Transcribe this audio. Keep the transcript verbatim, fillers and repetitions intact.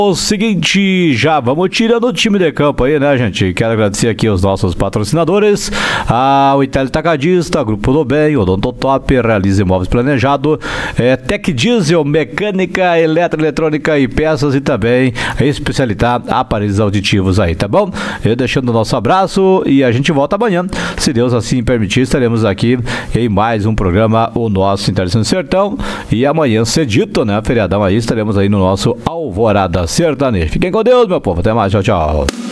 O seguinte, já vamos tirando o time de campo aí, né, gente? Quero agradecer aqui aos nossos patrocinadores, ao Itália Tacadista, Grupo do Bem, Odontotop, Realiza Imóveis Planejado, é, Tec Diesel, Mecânica, Eletroeletrônica e Peças e também a especialidade Aparelhos Auditivos aí, tá bom? Eu deixando o nosso abraço e a gente volta amanhã. Se Deus assim permitir, estaremos aqui em mais um programa, o nosso Interessante Sertão. E amanhã cedito, né, feriadão aí, estaremos aí no nosso Alvorada Sertanejo. Fiquem com Deus, meu povo. Até mais. Tchau, tchau.